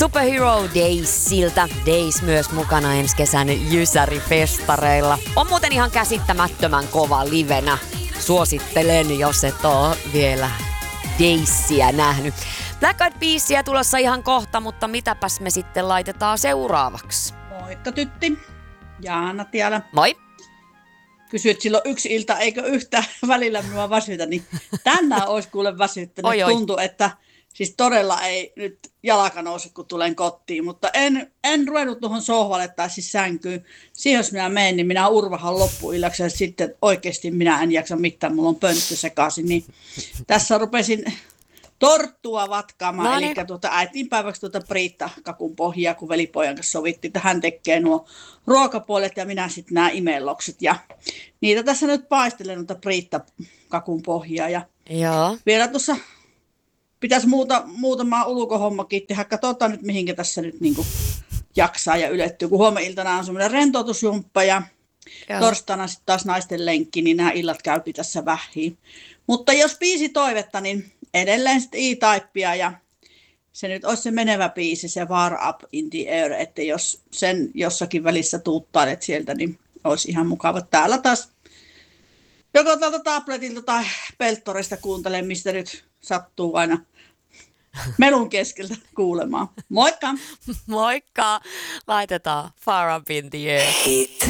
Superhero Daysilta. Days myös mukana ensi kesän Jysäri-festareilla. On muuten ihan käsittämättömän kova livenä. Suosittelen, jos et oo vielä Daysia nähnyt. Black Eyed Peasia tulossa ihan kohta, mutta mitäpäs me sitten laitetaan seuraavaksi? Moikka tytti. Jaana täällä. Moi. Kysyit silloin yksi ilta, eikö yhtään välillä minua väsytä, niin tänään olisi kuule väsyttänyt. Tuntuu, että siis todella ei nyt jalka nouse, kun tulen kotiin, mutta en ruvennut tuohon sohvalle tai siis sänkyyn. Siihen jos minä menen, niin minä urvahan loppuillaksi ja sitten oikeasti minä en jaksa mitään, mulla on pönttö sekaisin. Niin tässä rupesin torttua vatkaamaan, eli äitiinpäiväksi Priitta-kakun pohjaa, kun velipojan kanssa sovittiin, että hän tekee nuo ruokapuolet ja minä sitten nämä imellokset. Ja niitä tässä nyt paistelen noita Priitta-kakun pohjaa. Ja vielä tuossa pitäisi muutama ulkohommakin tehdä. Katsotaan nyt, mihinkä tässä nyt niinku jaksaa ja ylettyy. Kun huomeniltana on semmoinen rentoutusjumppa ja torstaina sitten taas naisten lenkki, niin nämä illat käypi tässä vähiin. Mutta jos biisi toivetta, niin edelleen sitten E-Typea ja se nyt olisi se menevä biisi, se War Up in the Air, että jos sen jossakin välissä tuuttailet sieltä, niin olisi ihan mukava. Täällä taas joko tuolta tabletilta tai pelttorista kuuntelen, mistä nyt sattuu aina melun keskeltä kuulemaan. Moikka! Moikka! Laitetaan Far Up in the Air. Hit